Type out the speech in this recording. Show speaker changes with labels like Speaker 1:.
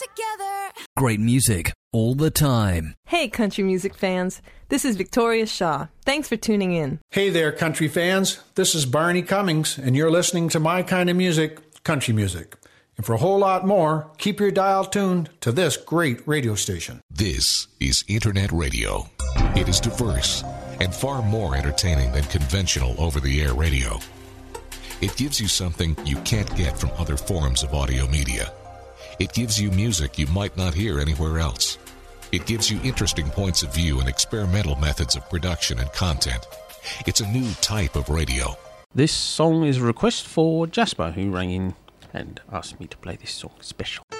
Speaker 1: together.
Speaker 2: Great music all the time.
Speaker 3: Hey, country music fans. This is Victoria Shaw. Thanks for tuning in.
Speaker 4: Hey there, country fans. This is Barney Cummings, and you're listening to my kind of music, country music. And for a whole lot more, keep your dial tuned to this great radio station.
Speaker 5: This is Internet Radio. It is diverse and far more entertaining than conventional over-the-air radio. It gives you something you can't get from other forms of audio media. It gives you music you might not hear anywhere else. It gives you interesting points of view and experimental methods of production and content. It's a new type of radio.
Speaker 6: This song is a request for Jasper, who rang in and asked me to play this song special.